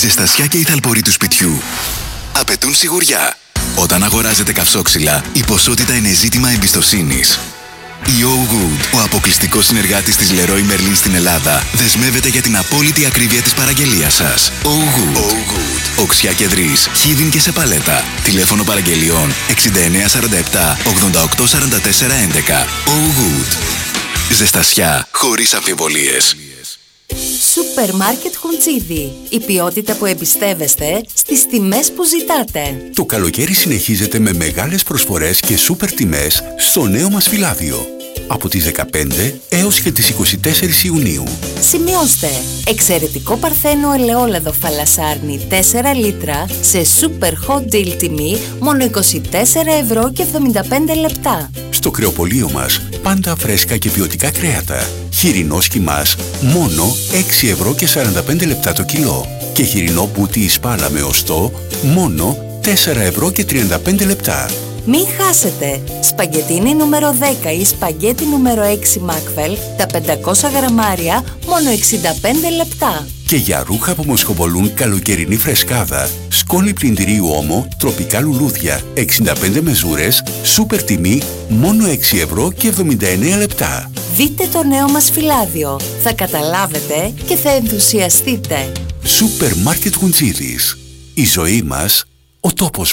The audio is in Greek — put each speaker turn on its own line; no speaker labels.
ζεστασιά και η θαλπορή του σπιτιού απαιτούν σιγουριά. Όταν αγοράζετε καυσόξυλα, η ποσότητα είναι ζήτημα εμπιστοσύνης. Η Oh Good, ο αποκλειστικός συνεργάτης της Leroy Merlin στην Ελλάδα, δεσμεύεται για την απόλυτη ακρίβεια της παραγγελίας σας. Oh Good. Oh Good. Οξιά και Δρύς, Χίδιν και σε παλέτα. Τηλέφωνο παραγγελιών 6947 8844 11. Oh Good. Ζεστασιά χωρίς αμφιβολίες.
Σούπερ μάρκετ Χουντσίδι. Η ποιότητα που εμπιστεύεστε στις τιμές που ζητάτε.
Το καλοκαίρι συνεχίζεται με μεγάλες προσφορές και σούπερ τιμές στο νέο μας φυλάδιο. Από τις 15 έως και τις 24 Ιουνίου.
Σημειώστε, εξαιρετικό παρθένο ελαιόλαδο φαλασάρνη 4 λίτρα σε super hot deal τιμή μόνο 24,75 ευρώ.
Στο κρεοπωλείο μας πάντα φρέσκα και ποιοτικά κρέατα. Χοιρινό σκυμάς μόνο 6,45 ευρώ το κιλό. Και χοιρινό μπούτι εις πάλα με οστό μόνο 4,35 ευρώ.
Μην χάσετε! Σπαγκετίνι νούμερο 10 ή σπαγκέτι νούμερο 6 Μακφέλ, τα 500 γραμμάρια, μόνο 65 λεπτά.
Και για ρούχα που μοσχοβολούν καλοκαιρινή φρεσκάδα, σκόνη πλυντηρίου Όμο, τροπικά λουλούδια, 65 μεζούρες, σούπερ τιμή, μόνο 6,79 ευρώ.
Δείτε το νέο μας φυλάδιο. Θα καταλάβετε και θα ενθουσιαστείτε.
Σούπερ μάρκετ Χουντσίδης. Η ζωή μας, ο τόπος μας.